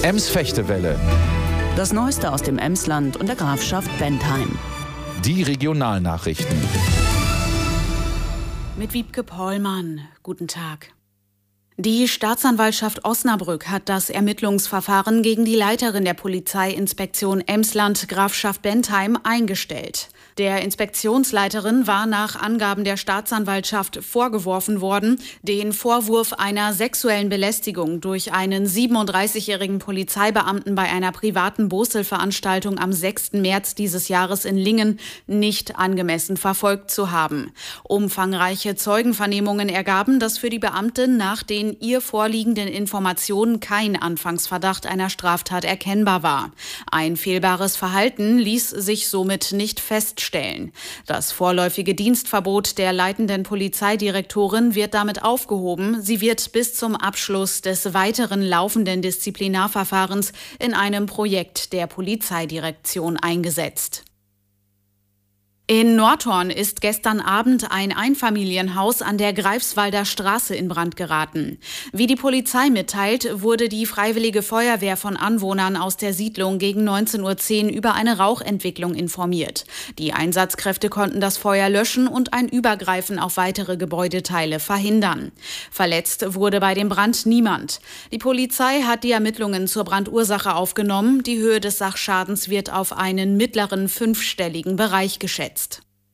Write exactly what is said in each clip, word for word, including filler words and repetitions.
Ems-Fechtewelle. Das Neueste aus dem Emsland und der Grafschaft Bentheim. Die Regionalnachrichten. Mit Wiebke Pollmann. Guten Tag. Die Staatsanwaltschaft Osnabrück hat das Ermittlungsverfahren gegen die Leiterin der Polizeiinspektion Emsland Grafschaft Bentheim eingestellt. Der Inspektionsleiterin war nach Angaben der Staatsanwaltschaft vorgeworfen worden, den Vorwurf einer sexuellen Belästigung durch einen siebenunddreißigjährigen Polizeibeamten bei einer privaten Boselveranstaltung am sechsten März dieses Jahres in Lingen nicht angemessen verfolgt zu haben. Umfangreiche Zeugenvernehmungen ergaben, dass für die Beamtin nach den ihr vorliegenden Informationen kein Anfangsverdacht einer Straftat erkennbar war. Ein fehlbares Verhalten ließ sich somit nicht feststellen. Das vorläufige Dienstverbot der leitenden Polizeidirektorin wird damit aufgehoben. Sie wird bis zum Abschluss des weiteren laufenden Disziplinarverfahrens in einem Projekt der Polizeidirektion eingesetzt. In Nordhorn ist gestern Abend ein Einfamilienhaus an der Greifswalder Straße in Brand geraten. Wie die Polizei mitteilt, wurde die Freiwillige Feuerwehr von Anwohnern aus der Siedlung gegen neunzehn Uhr zehn über eine Rauchentwicklung informiert. Die Einsatzkräfte konnten das Feuer löschen und ein Übergreifen auf weitere Gebäudeteile verhindern. Verletzt wurde bei dem Brand niemand. Die Polizei hat die Ermittlungen zur Brandursache aufgenommen. Die Höhe des Sachschadens wird auf einen mittleren fünfstelligen Bereich geschätzt.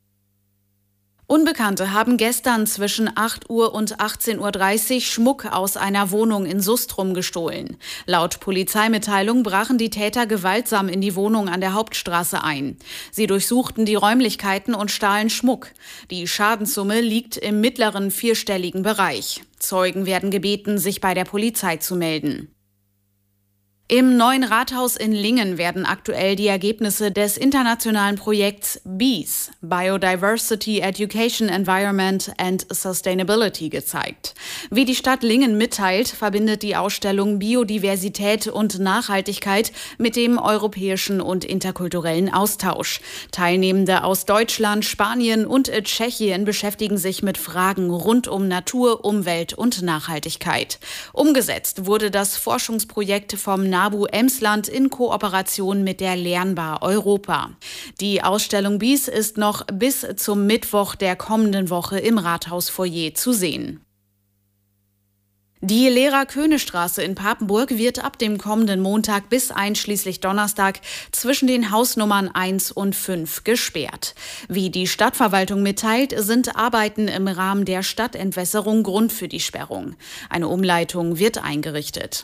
Unbekannte haben gestern zwischen acht Uhr und achtzehn Uhr dreißig Schmuck aus einer Wohnung in Sustrum gestohlen. Laut Polizeimitteilung brachen die Täter gewaltsam in die Wohnung an der Hauptstraße ein. Sie durchsuchten die Räumlichkeiten und stahlen Schmuck. Die Schadenssumme liegt im mittleren vierstelligen Bereich. Zeugen werden gebeten, sich bei der Polizei zu melden. Im neuen Rathaus in Lingen werden aktuell die Ergebnisse des internationalen Projekts B E S, Biodiversity, Education, Environment and Sustainability, gezeigt. Wie die Stadt Lingen mitteilt, verbindet die Ausstellung Biodiversität und Nachhaltigkeit mit dem europäischen und interkulturellen Austausch. Teilnehmende aus Deutschland, Spanien und Tschechien beschäftigen sich mit Fragen rund um Natur, Umwelt und Nachhaltigkeit. Umgesetzt wurde das Forschungsprojekt vom NABU Emsland in Kooperation mit der Lernbar Europa. Die Ausstellung B E S ist noch bis zum Mittwoch der kommenden Woche im Rathausfoyer zu sehen. Die Lehrer-Köhne-Straße in Papenburg wird ab dem kommenden Montag bis einschließlich Donnerstag zwischen den Hausnummern eins und fünf gesperrt. Wie die Stadtverwaltung mitteilt, sind Arbeiten im Rahmen der Stadtentwässerung Grund für die Sperrung. Eine Umleitung wird eingerichtet.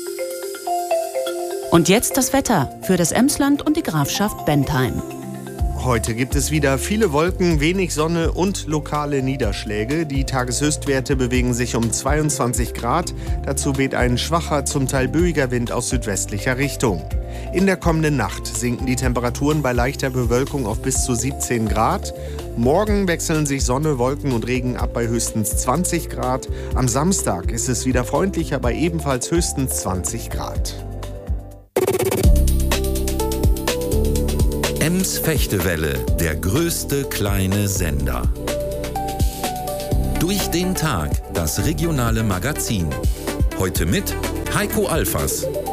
Und jetzt das Wetter für das Emsland und die Grafschaft Bentheim. Heute gibt es wieder viele Wolken, wenig Sonne und lokale Niederschläge. Die Tageshöchstwerte bewegen sich um zweiundzwanzig Grad. Dazu weht ein schwacher, zum Teil böiger Wind aus südwestlicher Richtung. In der kommenden Nacht sinken die Temperaturen bei leichter Bewölkung auf bis zu siebzehn Grad. Morgen wechseln sich Sonne, Wolken und Regen ab bei höchstens zwanzig Grad. Am Samstag ist es wieder freundlicher bei ebenfalls höchstens zwanzig Grad. Ems-Fechtewelle, der größte kleine Sender. Durch den Tag, das regionale Magazin. Heute mit Heiko Alfers.